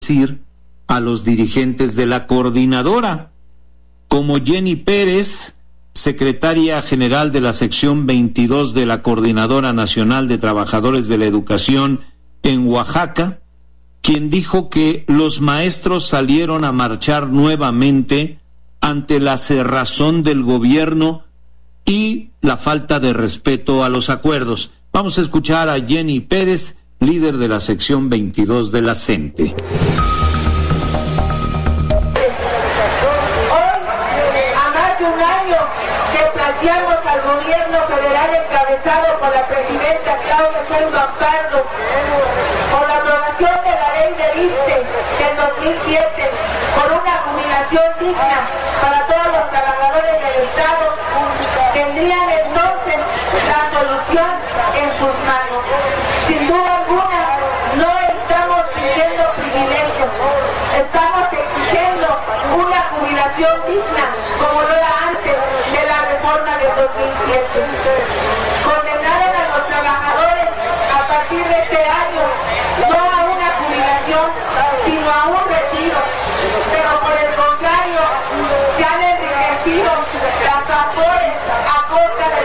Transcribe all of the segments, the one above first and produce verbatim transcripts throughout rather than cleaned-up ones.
decir a los dirigentes de la coordinadora, como Jenny Pérez, secretaria general de la sección veintidós de la Coordinadora Nacional de Trabajadores de la Educación en Oaxaca, quien dijo que los maestros salieron a marchar nuevamente ante la cerrazón del gobierno y la falta de respeto a los acuerdos. Vamos a escuchar a Jenny Pérez, líder de la sección veintidós de la CENTE. Planteamos al gobierno federal encabezado por la presidenta Claudia Sheinbaum Pardo por la aprobación de la ley del ISSSTE del dos mil siete, por una jubilación digna para todos los trabajadores del Estado, tendrían entonces la solución en sus manos. Sin duda alguna, no estamos pidiendo privilegios, estamos exigiendo una jubilación digna como lo era antes de la reforma del dos mil siete. Condenaron a los trabajadores a partir de este año no a una jubilación, sino a un retiro, pero por el contrario se han enriquecido las afores a costa de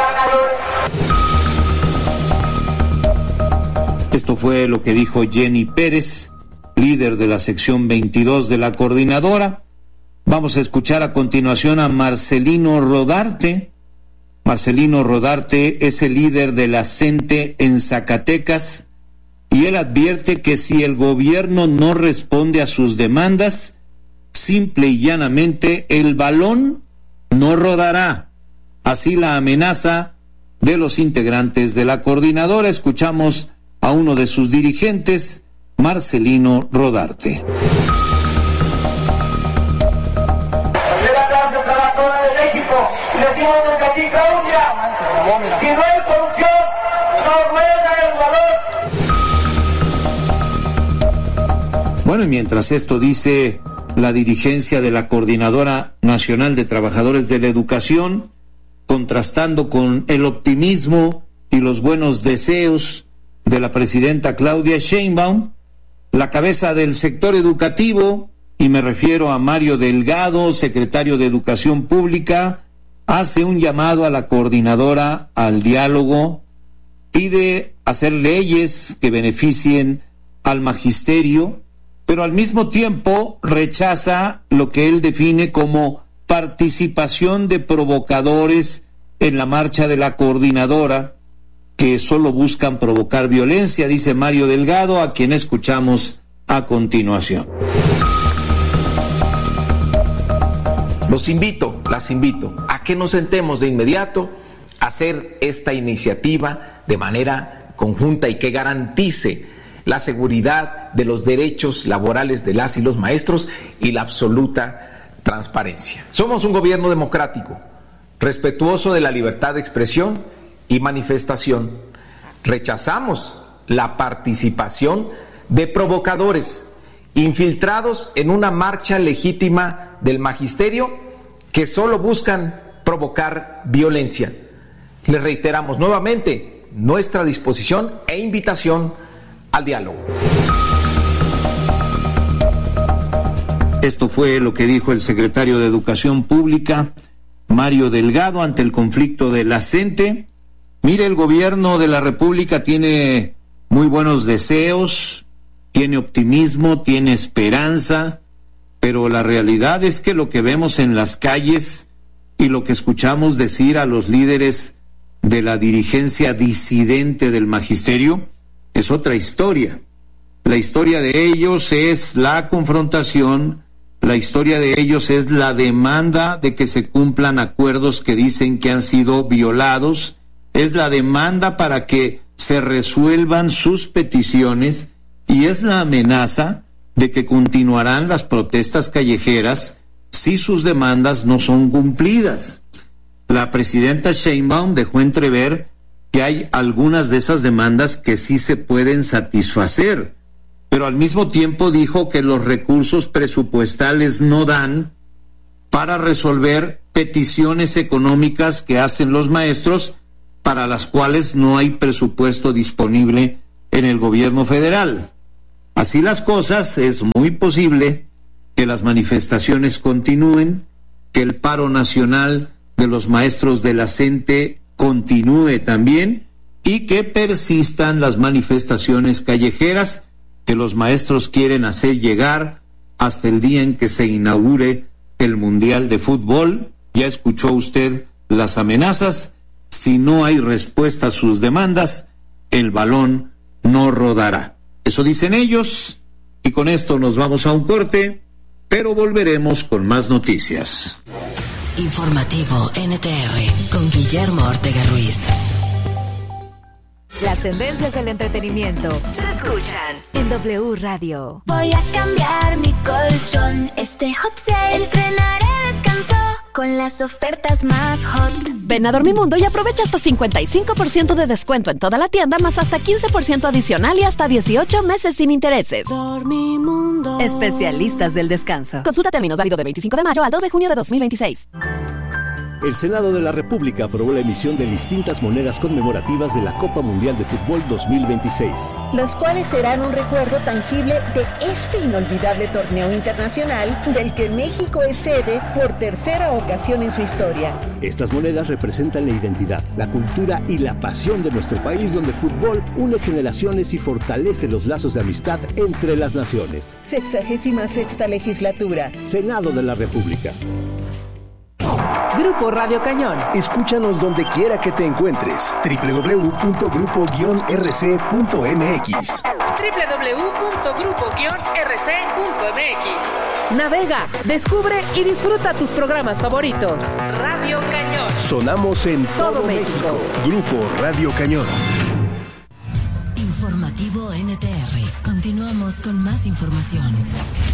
los trabajadores. Esto fue lo que dijo Jenny Pérez, líder de la sección veintidós de la coordinadora. Vamos a escuchar a continuación a Marcelino Rodarte. Marcelino Rodarte es el líder de la CENTE en Zacatecas y él advierte que si el gobierno no responde a sus demandas, simple y llanamente el balón no rodará. Así la amenaza de los integrantes de la coordinadora. Escuchamos a uno de sus dirigentes, Marcelino Rodarte. Y decimos desde aquí, Claudia, si no hay corrupción, no rueda el valor. Bueno, y mientras esto dice la dirigencia de la Coordinadora Nacional de Trabajadores de la Educación, contrastando con el optimismo y los buenos deseos de la presidenta Claudia Sheinbaum, la cabeza del sector educativo, y me refiero a Mario Delgado, secretario de Educación Pública, hace un llamado a la coordinadora al diálogo, pide hacer leyes que beneficien al magisterio, pero al mismo tiempo rechaza lo que él define como participación de provocadores en la marcha de la coordinadora, que solo buscan provocar violencia, dice Mario Delgado, a quien escuchamos a continuación. Los invito, las invito a que nos sentemos de inmediato a hacer esta iniciativa de manera conjunta y que garantice la seguridad de los derechos laborales de las y los maestros y la absoluta transparencia. Somos un gobierno democrático, respetuoso de la libertad de expresión y manifestación. Rechazamos la participación de provocadores infiltrados en una marcha legítima del magisterio que solo buscan provocar violencia. Les reiteramos nuevamente nuestra disposición e invitación al diálogo. Esto fue lo que dijo el secretario de Educación Pública, Mario Delgado, ante el conflicto de la CENTE. Mire, el gobierno de la República tiene muy buenos deseos, tiene optimismo, tiene esperanza, pero la realidad es que lo que vemos en las calles y lo que escuchamos decir a los líderes de la dirigencia disidente del magisterio es otra historia. La historia de ellos es la confrontación, la historia de ellos es la demanda de que se cumplan acuerdos que dicen que han sido violados, es la demanda para que se resuelvan sus peticiones y es la amenaza de que continuarán las protestas callejeras si sus demandas no son cumplidas. La presidenta Sheinbaum dejó entrever que hay algunas de esas demandas que sí se pueden satisfacer, pero al mismo tiempo dijo que los recursos presupuestales no dan para resolver peticiones económicas que hacen los maestros, para las cuales no hay presupuesto disponible en el gobierno federal. Así las cosas, es muy posible que las manifestaciones continúen, que el paro nacional de los maestros de la CENTE continúe también y que persistan las manifestaciones callejeras que los maestros quieren hacer llegar hasta el día en que se inaugure el Mundial de Fútbol. Ya escuchó usted las amenazas. Si no hay respuesta a sus demandas, el balón no rodará. Eso dicen ellos, y con esto nos vamos a un corte, pero volveremos con más noticias. Informativo N T R con Guillermo Ortega Ruiz. Las tendencias del entretenimiento se escuchan en W Radio. Voy a cambiar mi colchón, este hot sale. Estrenaré descanso con las ofertas más hot. Ven a Dormimundo y aprovecha hasta cincuenta y cinco por ciento de descuento en toda la tienda, más hasta quince por ciento adicional y hasta dieciocho meses sin intereses. Dormimundo. Especialistas del descanso. Consulta términos, válido de veinticinco de mayo al dos de junio de dos mil veintiséis. El Senado de la República aprobó la emisión de distintas monedas conmemorativas de la Copa Mundial de Fútbol dos mil veintiséis. Los cuales serán un recuerdo tangible de este inolvidable torneo internacional del que México es sede por tercera ocasión en su historia. Estas monedas representan la identidad, la cultura y la pasión de nuestro país, donde el fútbol une generaciones y fortalece los lazos de amistad entre las naciones. Sexagésima sexta legislatura. Senado de la República. Grupo Radio Cañón. Escúchanos donde quiera que te encuentres. doble u doble u doble u punto grupo guion r c punto m x. doble u doble u doble u punto grupo guion r c punto m x. Navega, descubre y disfruta tus programas favoritos. Radio Cañón. Sonamos en todo, todo México. México. Grupo Radio Cañón. Informativo N T R. Continuamos con más información.